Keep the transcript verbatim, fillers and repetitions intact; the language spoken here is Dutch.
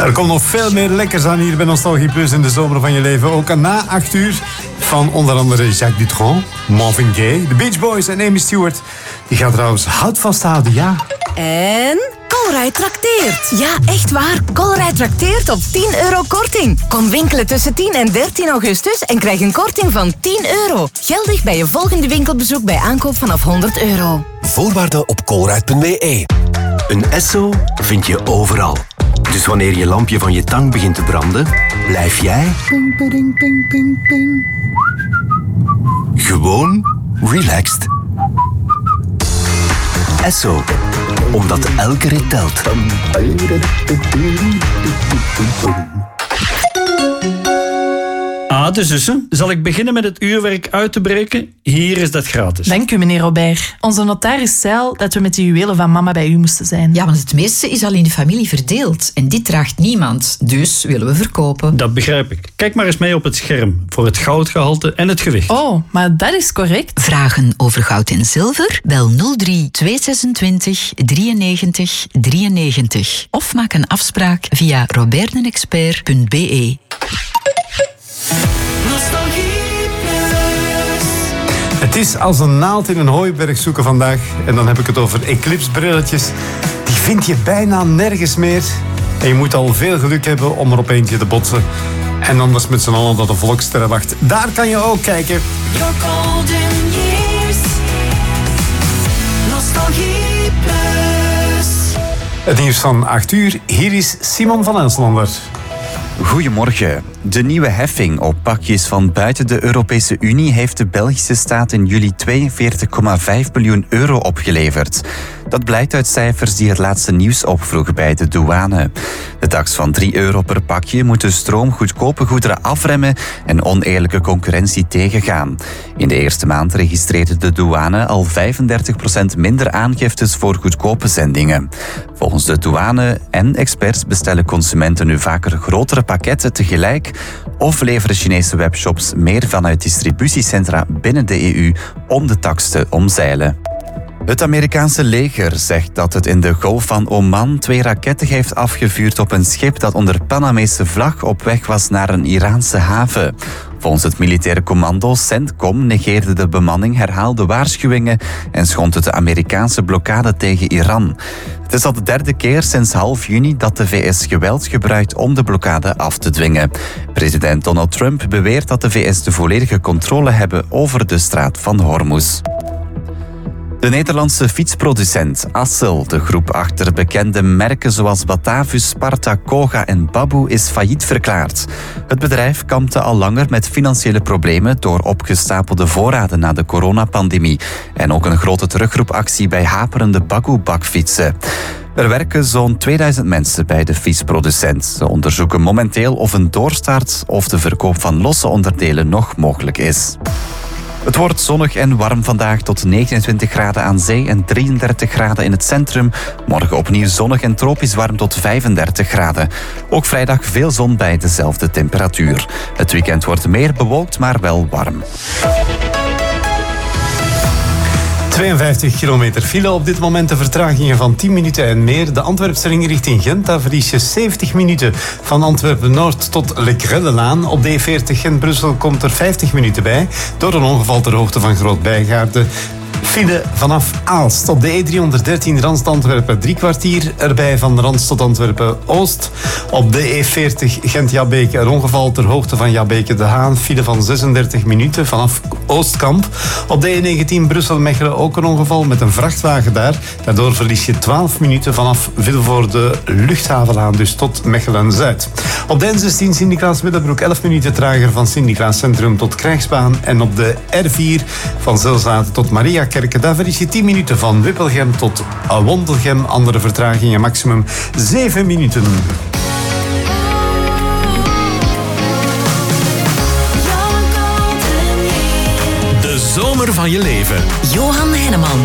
Er komt nog veel meer lekkers aan hier bij Nostalgie Plus in de zomer van je leven. Ook na acht uur van onder andere Jacques Dutronc, Marvin Gaye, The Beach Boys en Amy Stewart. Die gaan trouwens hout vasthouden, ja. En Colruyt trakteert. Ja, echt waar. Colruyt trakteert op tien euro korting. Kom winkelen tussen tien en dertien augustus en krijg een korting van tien euro. Geldig bij je volgende winkelbezoek bij aankoop vanaf honderd euro. Voorwaarden op colruyt punt b e. Een Esso vind je overal. Dus wanneer je lampje van je tang begint te branden, blijf jij ping, ping, ping, ping, ping. Gewoon relaxed. Esso, omdat elke rit telt. Ah, de zussen. Zal ik beginnen met het uurwerk uit te breken? Hier is dat gratis. Dank u, meneer Robert. Onze notaris zei al dat we met de juwelen van mama bij u moesten zijn. Ja, want het meeste is al in de familie verdeeld. En dit draagt niemand. Dus willen we verkopen. Dat begrijp ik. Kijk maar eens mee op het scherm. Voor het goudgehalte en het gewicht. Oh, maar dat is correct. Vragen over goud en zilver? Bel nul drie tweehonderdzesentwintig drieënnegentig drieënnegentig. Of maak een afspraak via robertdenexpert punt b e. Het is als een naald in een hooiberg zoeken vandaag. En dan heb ik het over eclipsebrilletjes. Die vind je bijna nergens meer. En je moet al veel geluk hebben om er op eentje te botsen. En anders met z'n allen dat de volkssterren wacht. Daar kan je ook kijken. Your golden years. Nostalgie Plus. Het nieuws van acht uur. Hier is Simon van Elslander. Goedemorgen. De nieuwe heffing op pakjes van buiten de Europese Unie heeft de Belgische staat in juli tweeënveertig komma vijf miljoen euro opgeleverd. Dat blijkt uit cijfers die het laatste nieuws opvroeg bij de douane. De tax van drie euro per pakje moet de stroom goedkope goederen afremmen en oneerlijke concurrentie tegengaan. In de eerste maand registreerde de douane al vijfendertig procent minder aangiftes voor goedkope zendingen. Volgens de douane en experts bestellen consumenten nu vaker grotere pakketten tegelijk of leveren Chinese webshops meer vanuit distributiecentra binnen de E U om de tax te omzeilen. Het Amerikaanse leger zegt dat het in de Golf van Oman twee raketten heeft afgevuurd op een schip dat onder Panamese vlag op weg was naar een Iraanse haven. Volgens het militaire commando CENTCOM negeerde de bemanning herhaalde waarschuwingen en schond het de Amerikaanse blokkade tegen Iran. Het is al de derde keer sinds half juni dat de V S geweld gebruikt om de blokkade af te dwingen. President Donald Trump beweert dat de V S de volledige controle hebben over de straat van Hormuz. De Nederlandse fietsproducent Assel, de groep achter bekende merken zoals Batavus, Sparta, Koga en Babu, is failliet verklaard. Het bedrijf kampte al langer met financiële problemen door opgestapelde voorraden na de coronapandemie en ook een grote terugroepactie bij haperende Bagu-bakfietsen. Er werken zo'n tweeduizend mensen bij de fietsproducent. Ze onderzoeken momenteel of een doorstart of de verkoop van losse onderdelen nog mogelijk is. Het wordt zonnig en warm vandaag tot negenentwintig graden aan zee en drieëndertig graden in het centrum. Morgen opnieuw zonnig en tropisch warm tot vijfendertig graden. Ook vrijdag veel zon bij dezelfde temperatuur. Het weekend wordt meer bewolkt, maar wel warm. tweeënvijftig kilometer file op dit moment, de vertragingen van tien minuten en meer. De Antwerpse ring richting Gent, daar verlies je zeventig minuten. Van Antwerpen-Noord tot Le Grellelaan. Op de E veertig Gent-Brussel komt er vijftig minuten bij. Door een ongeval ter hoogte van Groot-Bijgaarde. File vanaf Aalst. Op de E driehonderddertien Randst-Antwerpen drie kwartier erbij van Randst tot Antwerpen-Oost. Op de E veertig Gent-Jabbeke een ongeval ter hoogte van Jabbeke-De Haan. File van zesendertig minuten vanaf Oostkamp. Op de E negentien Brussel-Mechelen ook een ongeval met een vrachtwagen daar. Daardoor verlies je twaalf minuten vanaf Vilvoorde Luchthavenlaan, dus tot Mechelen-Zuid. Op de N zestien Sint-Niklaas-Middelbroek elf minuten trager van Sint-Niklaas Centrum tot Krijgsbaan. En op de R vier van Zelzaten tot Maria Kerken, daar verlies je tien minuten van Wippelgem tot Wondelgem. Andere vertragingen maximum zeven minuten. De zomer van je leven. Johan Henneman.